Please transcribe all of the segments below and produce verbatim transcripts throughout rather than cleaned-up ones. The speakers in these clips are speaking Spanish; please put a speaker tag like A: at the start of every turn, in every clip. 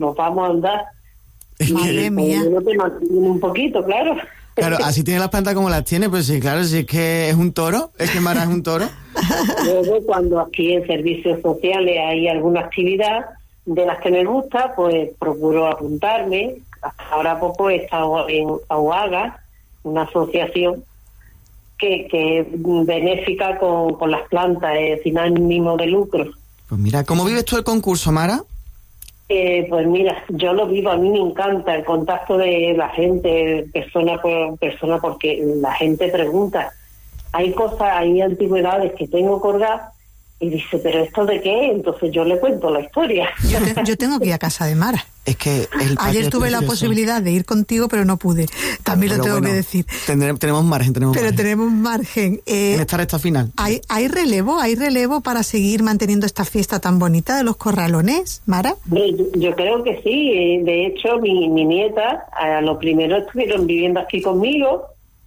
A: nos vamos a andar.
B: Madre mía.
A: Yo te mantengo un poquito, claro.
C: Claro, así tiene las plantas como las tiene, pues sí, claro, si es que es un toro, es que Mara es un toro.
A: Luego, cuando aquí en servicios sociales hay alguna actividad de las que me gusta, pues procuro apuntarme. Hasta ahora poco he estado en AUAGA, una asociación que, que es benéfica con, con las plantas, es sin ánimo de lucro.
C: Pues mira, ¿cómo vives tú el concurso, Mara?
A: Eh, pues mira, yo lo vivo, a mí me encanta el contacto de la gente, persona por persona, porque la gente pregunta. Hay cosas, hay antigüedades que tengo colgadas y dice, ¿pero esto de qué? Entonces yo le cuento la historia.
B: Yo, te, yo tengo que ir a casa de Mara.
C: Es que el
B: ayer tuve la posibilidad de ir contigo, pero no pude. También pero lo tengo bueno, que decir.
C: Tendremos, tenemos margen, tenemos
B: pero
C: margen.
B: tenemos margen. Eh,
C: en esta recta final.
B: ¿hay, ¿Hay relevo? ¿Hay relevo para seguir manteniendo esta fiesta tan bonita de los corralones, Mara?
A: Yo, yo creo que sí. De hecho, mi, mi nieta, a lo primero estuvieron viviendo aquí conmigo.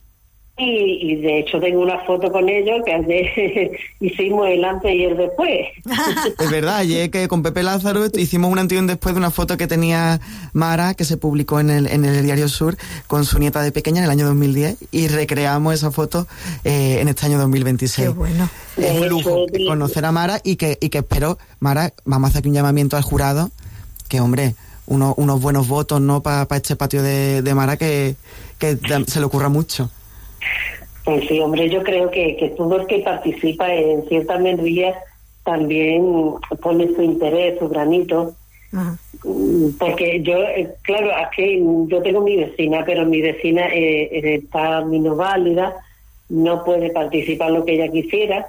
A: Y, y de hecho tengo una foto con ellos que ayer hicimos el antes y el después.
C: Es verdad, ayer que con Pepe Lázaro hicimos un antes y un después de una foto que tenía Mara, que se publicó en el, en el Diario Sur, con su nieta de pequeña en el año dos mil diez, y recreamos esa foto eh, en este año dos mil veintiséis.
B: Qué bueno.
C: Es un lujo conocer a Mara y que, y que espero, Mara, vamos a hacer aquí un llamamiento al jurado, que hombre, uno, unos buenos votos, ¿no?, para pa este patio de, de Mara, que, que se le ocurra mucho.
A: Pues sí, hombre, yo creo que, que todo el que participa en ciertas melodías también pone su interés, su granito. Ajá. Porque yo, claro, aquí yo tengo mi vecina, pero mi vecina eh, está minusválida, no puede participar lo que ella quisiera,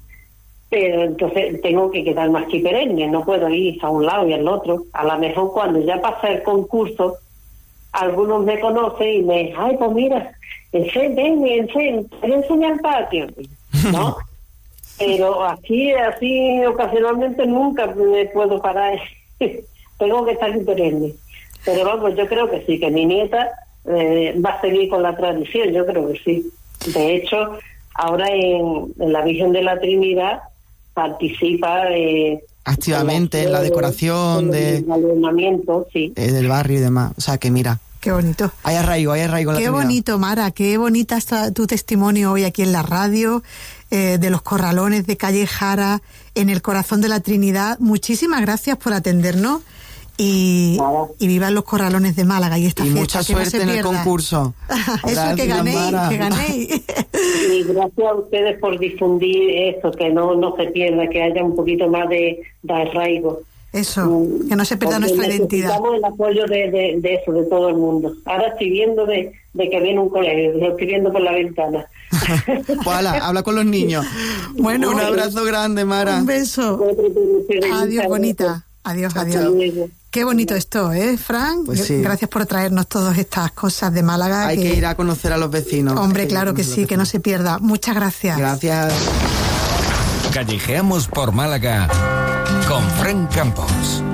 A: pero entonces tengo que quedarme aquí perenne, no puedo ir a un lado y al otro. A lo mejor cuando ya pasa el concurso, algunos me conocen y me dicen, ay, pues mira, ven, ven, te voy a enseñar el patio, ¿no? Pero aquí, así, ocasionalmente nunca me puedo parar. Tengo que estar perenne. Pero vamos, yo creo que sí, que mi nieta eh, va a seguir con la tradición, yo creo que sí. De hecho, ahora en, en la Virgen de la Trinidad participa eh,
C: activamente en la, en la decoración de,
A: de, de sí.
C: eh, del barrio y demás. O sea, que mira,
B: qué bonito.
C: Hay arraigo, hay arraigo en la
B: Qué
C: Trinidad.
B: bonito, Mara, qué bonita está tu testimonio hoy aquí en la radio, eh, de los corralones de calle Jara, en el corazón de la Trinidad. Muchísimas gracias por atendernos y, y vivan los corralones de Málaga y esta
C: y
B: fiesta.
C: Mucha suerte
B: no
C: en el concurso.
B: Eso,
C: gracias,
B: que ganéis,
C: Mara.
B: que ganéis.
A: Y gracias a ustedes por difundir esto, que no, no se pierda, que haya un poquito más de, de arraigo.
B: Eso, um, que no se pierda nuestra identidad.
A: Necesitamos el apoyo de, de, de eso, de todo el mundo. Ahora estoy viendo de, de que viene un colegio, lo estoy viendo por la ventana.
C: Hola, habla con los niños. Bueno, un abrazo grande, Mara.
B: Un beso. Adiós, bonita. Adiós, adiós. Qué bonito esto, ¿eh, Fran?
C: Pues sí.
B: Gracias por traernos todas estas cosas de Málaga.
C: Hay que, que ir a conocer a los vecinos.
B: Hombre, claro que sí, que no se pierda. Muchas gracias.
C: Gracias.
D: Callejeamos por Málaga con Fran Campos.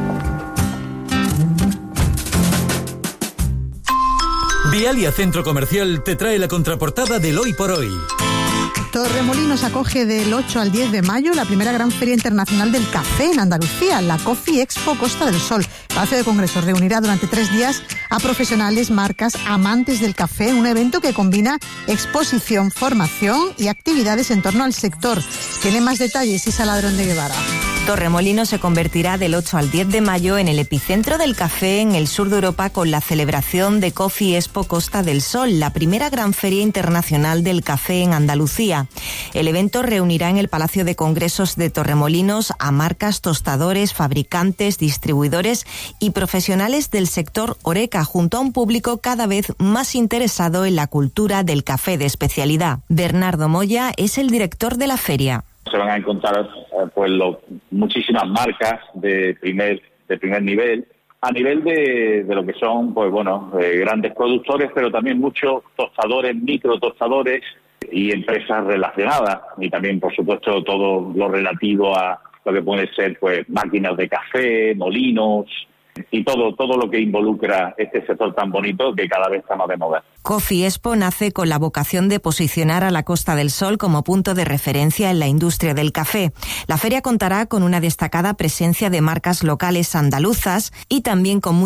E: Vialia Centro Comercial te trae la contraportada del Hoy por Hoy.
B: Torremolinos acoge del ocho al diez de mayo la primera gran feria internacional del café en Andalucía, la Coffee Expo Costa del Sol. El Palacio de Congresos reunirá durante tres días a profesionales, marcas, amantes del café, un evento que combina exposición, formación y actividades en torno al sector. Tiene más detalles Isa Ladrón de Guevara.
F: Torremolinos se convertirá del ocho al diez de mayo en el epicentro del café en el sur de Europa con la celebración de Coffee Expo Costa del Sol, la primera gran feria internacional del café en Andalucía. El evento reunirá en el Palacio de Congresos de Torremolinos a marcas, tostadores, fabricantes, distribuidores y profesionales del sector horeca, junto a un público cada vez más interesado en la cultura del café de especialidad. Bernardo Moya es el director de la feria.
G: Se van a encontrar pues lo, muchísimas marcas de primer de primer nivel, a nivel de, de lo que son pues bueno eh, grandes productores, pero también muchos tostadores, micro tostadores y empresas relacionadas, y también por supuesto todo lo relativo a lo que pueden ser pues máquinas de café, molinos, y todo, todo lo que involucra este sector tan bonito que cada vez está más de moda.
F: Coffee Expo nace con la vocación de posicionar a la Costa del Sol como punto de referencia en la industria del café. La feria contará con una destacada presencia de marcas locales andaluzas y también con